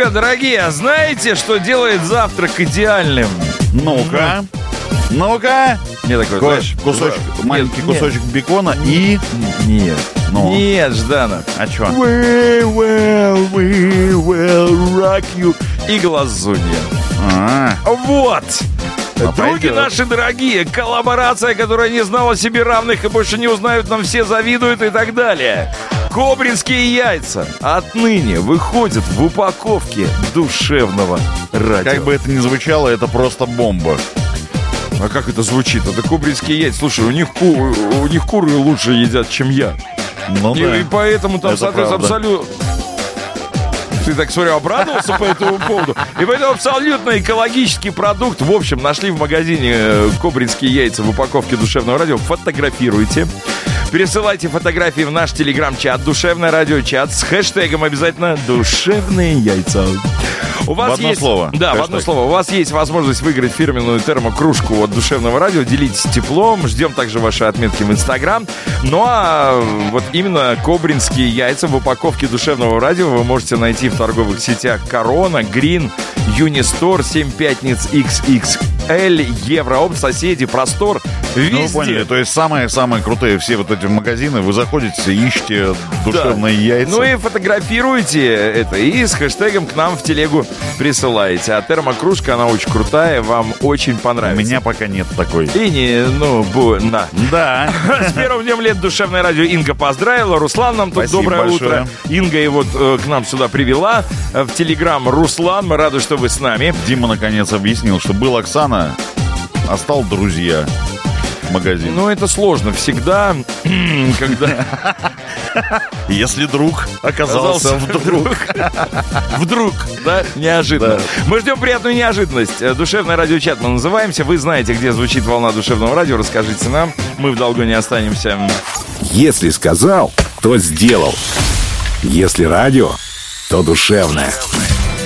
же, дорогие, а знаете, что делает завтрак идеальным? Ну-ка. Ну-ка. Мне такой, кусочек, маленький кусочек бекона и... Нет. Ну. Нет, Жданов. А чё? We will rock you. И глазунья. Вот. Други наши дорогие, коллаборация, которая не знала себе равных и больше не узнают, нам все завидуют и так далее. Кобринские яйца отныне выходят в упаковке душевного радио. Как бы это ни звучало, это просто бомба. А как это звучит? Это кобринские яйца. Слушай, у них куры лучше едят, чем я. Ну, да. И поэтому там, это соответственно, правда. абсолютно... Ты так, смотрю, обрадовался по этому поводу. И поэтому абсолютно экологический продукт. В общем, нашли в магазине кобринские яйца в упаковке душевного радио. Фотографируйте. Пересылайте фотографии в наш телеграм-чат «Душевное радио-чат» с хэштегом обязательно «Душевные яйца». У вас в одно есть... слово. Да, хэштег. в одно слово. У вас есть возможность выиграть фирменную термокружку от Душевного радио. Делитесь теплом. Ждем также ваши отметки в Инстаграм. Ну а вот именно кобринские яйца в упаковке Душевного радио вы можете найти в торговых сетях «Корона», «Грин», «Юнистор», «7 пятниц XXL», «Евроопт», «Соседи», «Простор». Везде. Ну, вы поняли, то есть самые-самые крутые все вот эти магазины, вы заходите, ищете душевные яйца. Ну и фотографируйте это, и с хэштегом к нам в телегу присылаете. А термокружка, она очень крутая, вам очень У понравится. меня пока нет такой. И не, на. Да. С первым днем лет Душевное радио Инга поздравила. Руслан нам тут Спасибо доброе большое. утро. Инга его к нам сюда привела. В телеграм Руслан, мы рады, что вы с нами. Дима наконец объяснил, что был Оксана, а стал друзья. Магазин. Ну, это сложно всегда, когда... Если друг оказался вдруг. Вдруг, да, неожиданно. Да. Мы ждем приятную неожиданность. Душевное радиочат мы называемся. Вы знаете, где звучит волна душевного радио. Расскажите нам. Мы в долгу не останемся. Если сказал, то сделал. Если радио, то душевное.